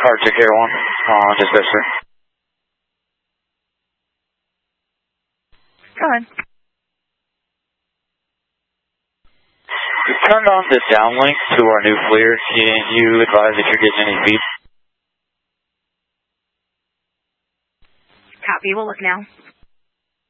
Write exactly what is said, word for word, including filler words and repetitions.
Arctic Air One, uh, dispatch sir. Go ahead. We've turned on the downlink to our new FLIR. Can you advise if you're getting any feed? Copy, we'll look now.